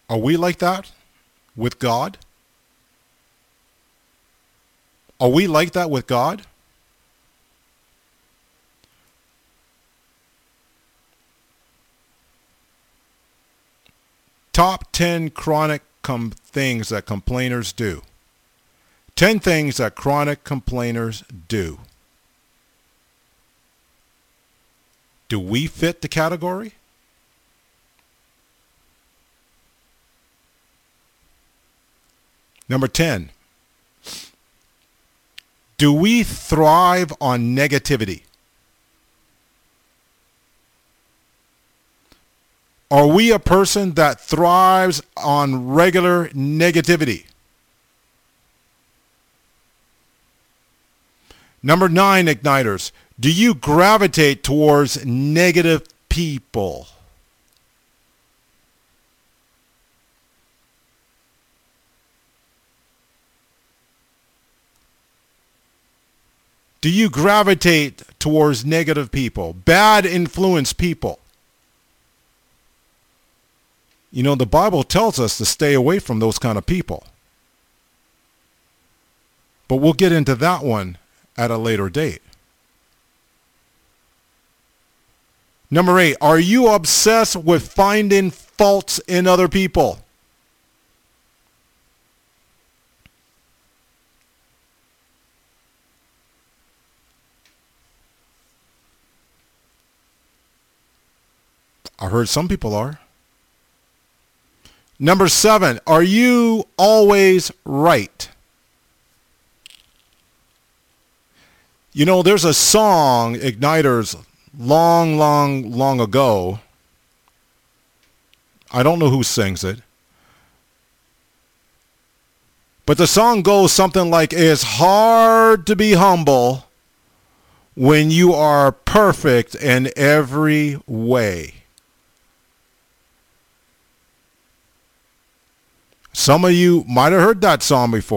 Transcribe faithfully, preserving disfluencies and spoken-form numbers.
Are we like that with God? Are we like that with God? Top ten chronic com- things that complainers do. ten things that chronic complainers do. Do we fit the category? Number ten. Do we thrive on negativity? Are we a person that thrives on regular negativity? Number nine, Igniters. Do you gravitate towards negative people? Do you gravitate towards negative people, bad influence people? You know, the Bible tells us to stay away from those kind of people. But we'll get into that one at a later date. Number eight, are you obsessed with finding faults in other people? I heard some people are. Number seven, are you always right? You know, there's a song, Igniters, long, long, long ago. I don't know who sings it. But the song goes something like, it's hard to be humble when you are perfect in every way. Some of you might have heard that song before.